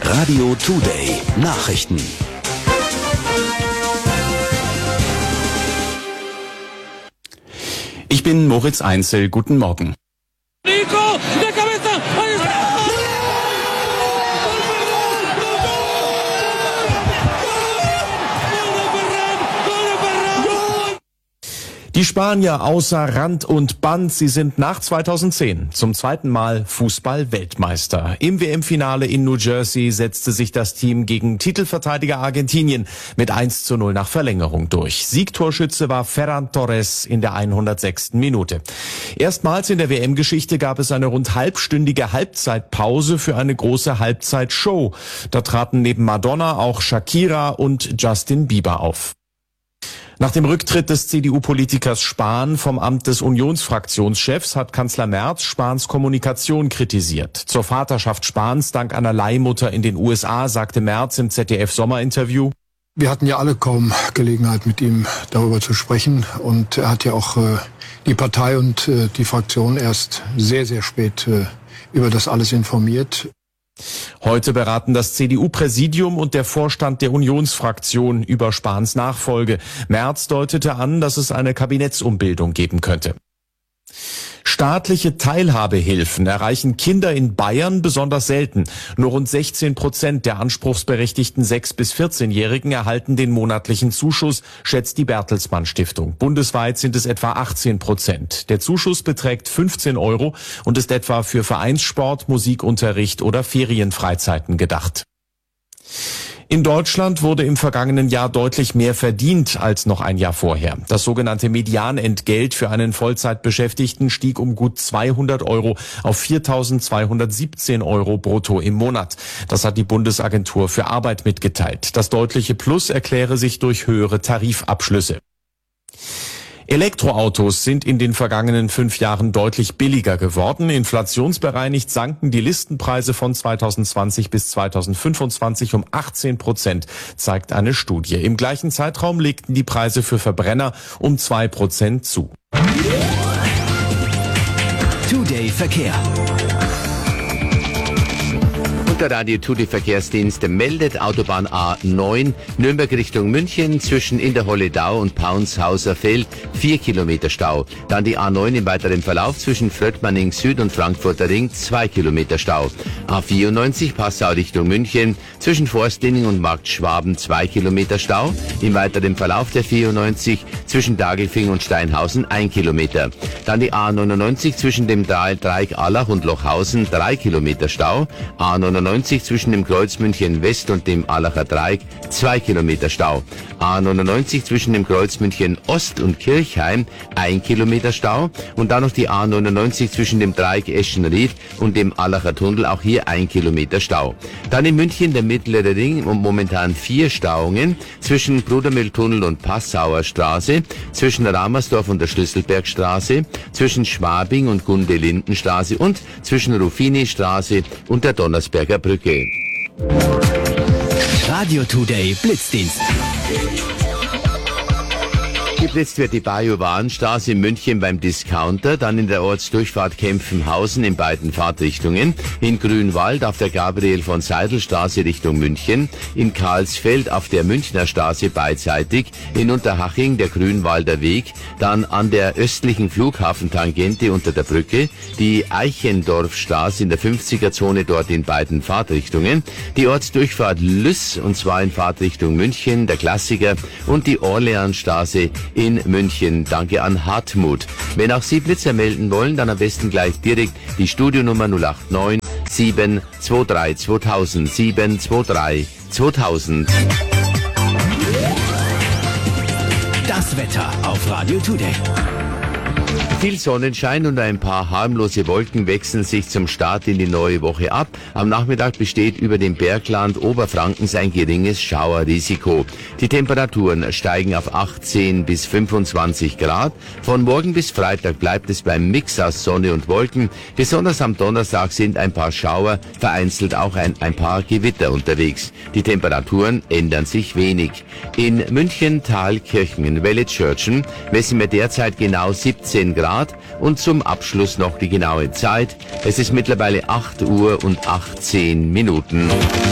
Radio Today Nachrichten. Ich bin Moritz Einzel. Guten Morgen. Die Spanier außer Rand und Band, sie sind nach 2010 zum zweiten Mal Fußball-Weltmeister. Im WM-Finale in New Jersey setzte sich das Team gegen Titelverteidiger Argentinien mit 1:0 nach Verlängerung durch. Siegtorschütze war Ferran Torres in der 106. Minute. Erstmals in der WM-Geschichte gab es eine rund halbstündige Halbzeitpause für eine große Halbzeitshow. Da traten neben Madonna auch Shakira und Justin Bieber auf. Nach dem Rücktritt des CDU-Politikers Spahn vom Amt des Unionsfraktionschefs hat Kanzler Merz Spahns Kommunikation kritisiert. Zur Vaterschaft Spahns dank einer Leihmutter in den USA sagte Merz im ZDF-Sommerinterview: Wir hatten ja alle kaum Gelegenheit, mit ihm darüber zu sprechen. Und er hat ja auch die Partei und die Fraktion erst sehr, sehr spät über das alles informiert. Heute beraten das CDU-Präsidium und der Vorstand der Unionsfraktion über Spahns Nachfolge. Merz deutete an, dass es eine Kabinettsumbildung geben könnte. Staatliche Teilhabehilfen erreichen Kinder in Bayern besonders selten. Nur rund 16% der anspruchsberechtigten 6- bis 14-Jährigen erhalten den monatlichen Zuschuss, schätzt die Bertelsmann Stiftung. Bundesweit sind es etwa 18%. Der Zuschuss beträgt 15 € und ist etwa für Vereinssport, Musikunterricht oder Ferienfreizeiten gedacht. In Deutschland wurde im vergangenen Jahr deutlich mehr verdient als noch ein Jahr vorher. Das sogenannte Medianentgelt für einen Vollzeitbeschäftigten stieg um gut 200 € auf 4.217 € brutto im Monat. Das hat die Bundesagentur für Arbeit mitgeteilt. Das deutliche Plus erkläre sich durch höhere Tarifabschlüsse. Elektroautos sind in den vergangenen 5 Jahren deutlich billiger geworden. Inflationsbereinigt sanken die Listenpreise von 2020 bis 2025 um 18%, zeigt eine Studie. Im gleichen Zeitraum legten die Preise für Verbrenner um 2% zu. Today Verkehr. Der Radio Today Verkehrsdienst meldet Autobahn A9 Nürnberg Richtung München zwischen Inderholledau und Paunshauser Feld 4 Kilometer Stau. Dann die A9 im weiteren Verlauf zwischen Fröttmanning Süd und Frankfurter Ring 2 Kilometer Stau. A94 Passau Richtung München zwischen Forstlinning und Markt Schwaben 2 Kilometer Stau. Im weiteren Verlauf der 94 zwischen Dagelfing und Steinhausen 1 Kilometer. Dann die A99 zwischen dem Dreieck Allach und Lochhausen 3 Kilometer Stau. A99 zwischen dem Kreuz München West und dem Allacher Dreieck 2 Kilometer Stau. A99 zwischen dem Kreuz München Ost und Kirchheim 1 Kilometer Stau. Und dann noch die A99 zwischen dem Dreieck Eschenried und dem Allacher Tunnel, auch hier 1 Kilometer Stau. Dann in München der Mittlere Ring und momentan 4 Stauungen zwischen Brudermühltunnel und Passauer Straße, zwischen Ramersdorf und der Schlüsselbergstraße, zwischen Schwabing und Gunde-Linden-Straße und zwischen Ruffini-Straße und der Donnersberger Brücke. Radio Today Blitzdienst. Geblitzt wird die Bajo-Warenstraße in München beim Discounter, dann in der Ortsdurchfahrt Kempfenhausen in beiden Fahrtrichtungen, in Grünwald auf der Gabriel-von-Seidel-Straße Richtung München, in Karlsfeld auf der Münchner Straße beidseitig, in Unterhaching der Grünwalder Weg, dann an der östlichen Flughafentangente unter der Brücke, die Eichendorfstraße in der 50er-Zone dort in beiden Fahrtrichtungen, die Ortsdurchfahrt Lüss und zwar in Fahrtrichtung München, der Klassiker, und die Orleansstraße in München. Danke an Hartmut. Wenn auch Sie Blitzer melden wollen, dann am besten gleich direkt die Studionummer 089 723 2000 723 2000. Das Wetter auf Radio Today. Viel Sonnenschein und ein paar harmlose Wolken wechseln sich zum Start in die neue Woche ab. Am Nachmittag besteht über dem Bergland Oberfrankens ein geringes Schauerrisiko. Die Temperaturen steigen auf 18 bis 25 Grad. Von morgen bis Freitag bleibt es beim Mix aus Sonne und Wolken. Besonders am Donnerstag sind ein paar Schauer, vereinzelt auch ein paar Gewitter unterwegs. Die Temperaturen ändern sich wenig. In München, Thalkirchen, in Wellitzschörtchen messen wir derzeit genau 17 Grad. Und zum Abschluss noch die genaue Zeit. Es ist mittlerweile 8 Uhr und 18 Minuten.